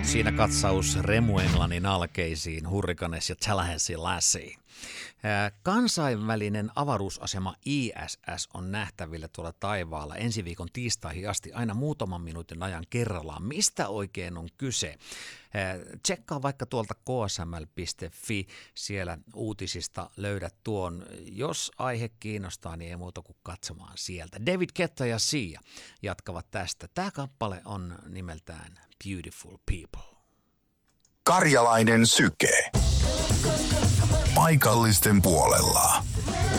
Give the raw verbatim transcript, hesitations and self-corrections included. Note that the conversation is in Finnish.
Siinä katsaus Remu Englannin alkeisiin, Hurricanes ja Tallahassee Lassie. Kansainvälinen avaruusasema I S S on nähtävillä tuolla taivaalla ensi viikon tiistaihin asti aina muutaman minuutin ajan kerrallaan. Mistä oikein on kyse? Tsekkaa vaikka tuolta k s m l piste f i, siellä uutisista löydät tuon. Jos aihe kiinnostaa, niin ei muuta kuin katsomaan sieltä. David Guetta ja Sia jatkavat tästä. Tämä kappale on nimeltään Beautiful People. Karjalainen syke. Paikallisten puolella.